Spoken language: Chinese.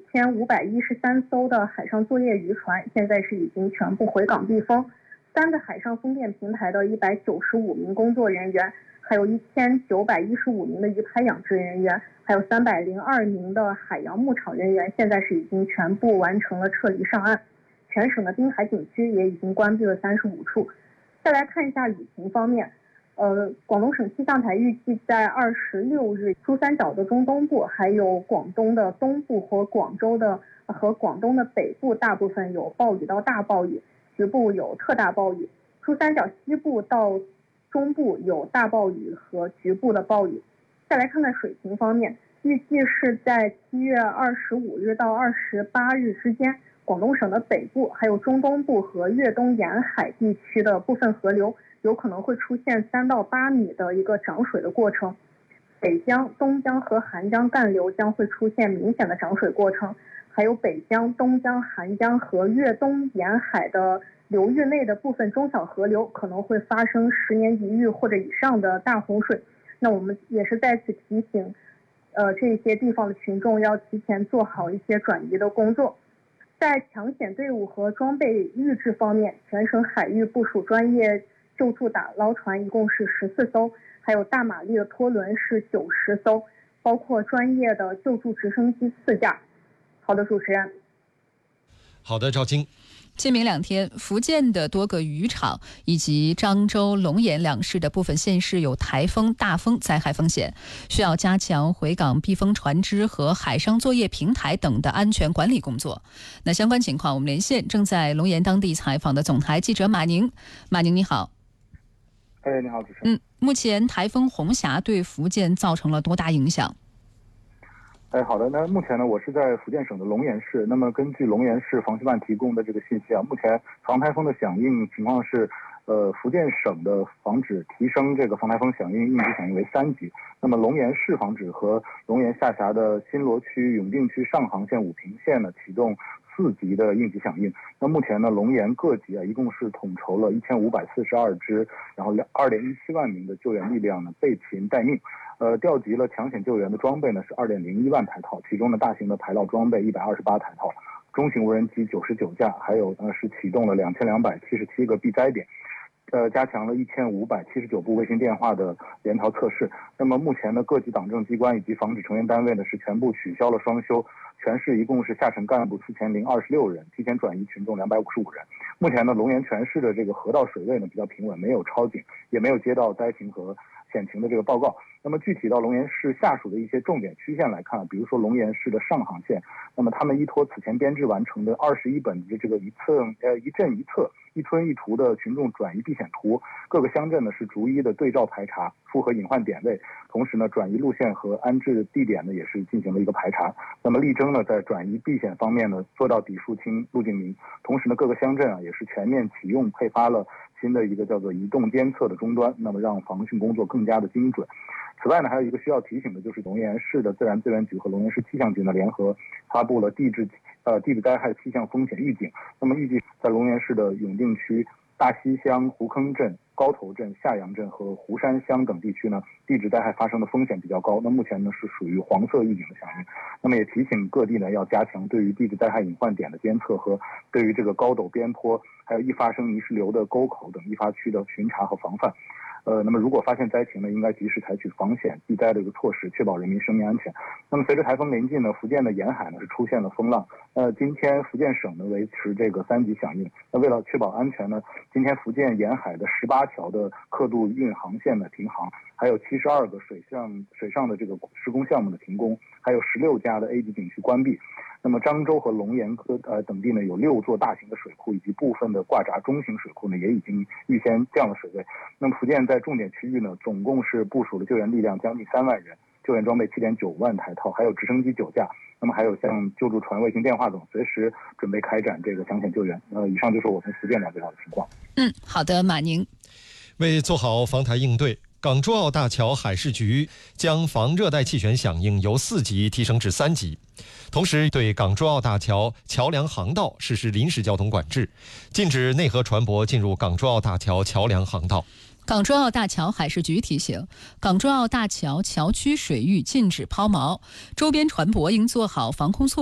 1513艘的海上作业渔船现在是已经全部回港避风，3个海上风电平台的195名工作人员，还有1915名的鱼排养殖人员，还有302名的海洋牧场人员，现在是已经全部完成了撤离上岸。全省的滨海景区也已经关闭了35处。再来看一下雨情方面，广东省气象台预计在26日，珠三角的中东部，还有广东的东部和广东的北部大部分有暴雨到大暴雨，局部有特大暴雨。珠三角西部到中部有大暴雨和局部的暴雨。再来看看水情方面，预计是在7月25日到28日之间，广东省的北部、还有中东部和粤东沿海地区的部分河流有可能会出现3到8米的一个涨水的过程。北江、东江和韩江干流将会出现明显的涨水过程，还有北江、东江、韩江和粤东沿海的流域内的部分中小河流可能会发生10年一遇或者以上的大洪水。那我们也是再次提醒这些地方的群众要提前做好一些转移的工作。在抢险队伍和装备预置方面，全省海域部署专业救助打捞船一共是14艘，还有大马力的拖轮是90艘，包括专业的救助直升机4架。好的，主持人。 好的，赵晶。 今明2天，福建的多个渔场以及漳州、龙岩2市的部分县市有台风、大风灾害风险，需要加强回港避风船只和海上作业平台等的安全管理工作。那相关情况，我们连线正在龙岩当地采访的总台记者马宁。马宁，你好。 你好，主持人。 目前台风红霞对福建造成了多大影响？ 好的。那目前呢，我是在福建省的龙岩市。那么根据龙岩市防汛办提供的这个信息啊，目前防台风的响应情况是，福建省的防止提升这个防台风响应应急响应为3级。那么龙岩市防止和龙岩下辖的新罗区、永定区上杭县、武平县呢启动4级的应急响应。那目前呢，龙岩各级啊一共是统筹了1542支，然后2.17万名的救援力量呢备勤待命。调集了抢险救援的装备呢是2.01万台套，其中呢大型的排涝装备128台套，中型无人机99架，还有呢是启动了2277个避灾点。加强了1579部卫星电话的联逃测试。那么目前呢，各级党政机关以及防止成员单位呢是全部取消了双休，全市一共是下沉干部4026人，提前转移群众255人。目前呢，龙岩全市的这个河道水位呢比较平稳，没有超警，也没有接到灾情和险情的这个报告。那么具体到龙岩市下属的一些重点区县来看，比如说龙岩市的上杭县，那么他们依托此前编制完成的21本的这个一镇一策、一村一图的群众转移避险图，各个乡镇呢是逐一的对照排查，符合隐患点位，同时呢转移路线和安置地点呢也是进行了一个排查。那么力争呢在转移避险方面呢做到底数清、路径明，同时呢各个乡镇啊也是全面启用配发了新的一个叫做移动监测的终端，那么让防汛工作更加的精准。此外呢，还有一个需要提醒的，就是龙岩市的自然资源局和龙岩市气象局呢联合发布了地质灾害气象风险预警。那么预计在龙岩市的永定区、大溪乡、湖坑镇、高头镇、下阳镇和湖山乡等地区呢，地质灾害发生的风险比较高。那目前呢是属于黄色预警的响应。那么也提醒各地呢要加强对于地质灾害隐患点的监测和对于这个高陡边坡还有易发生泥石流的沟口等易发区的巡查和防范。那么如果发现灾情呢，应该及时采取防险避灾的一个措施，确保人民生命安全。那么随着台风临近呢，福建的沿海呢是出现了风浪。今天福建省呢维持这个3级响应。那为了确保安全呢，今天福建沿海的18条的客渡运航线呢停航，还有72个水上的这个施工项目的停工，还有16家的 A 级景区关闭。那么漳州和龙岩等地呢有6座大型的水库以及部分的挂闸中型水库呢也已经预先降了水位。那么福建在重点区域呢总共是部署了救援力量将近3万人，救援装备7.9万台套，还有直升机9架，那么还有像救助船、卫星电话等，随时准备开展这个抢险救援。以上就是我从福建了解到的情况。 好的，马宁。 为做好防台应对，港珠澳大桥海事局将防热带气旋响应由4级提升至3级，同时对港珠澳大桥桥梁航道实施临时交通管制，禁止内河船舶进入港珠澳大桥桥梁航道。 港珠澳大桥海事局提醒，港珠澳大桥桥区水域禁止抛锚，周边船舶应做好防空措施。